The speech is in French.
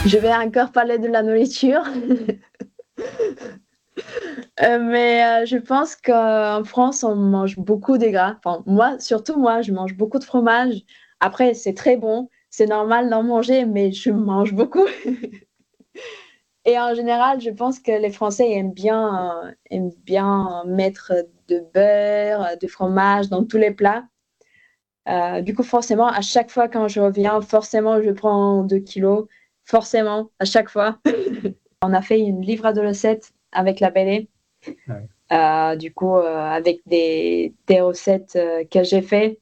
Je vais encore parler de la nourriture. Mais je pense qu'en France, on mange beaucoup de gras. Enfin, moi, surtout moi, je mange beaucoup de fromage. Après, c'est très bon, c'est normal d'en manger, mais je mange beaucoup. Et en général, je pense que les Français aiment bien mettre de beurre, de fromage dans tous les plats. Du coup, forcément, à chaque fois quand je reviens, forcément, je prends 2 kilos. Forcément, à chaque fois. On a fait une livre de recettes avec la Bélé. Ouais. Du coup, avec des recettes que j'ai fait.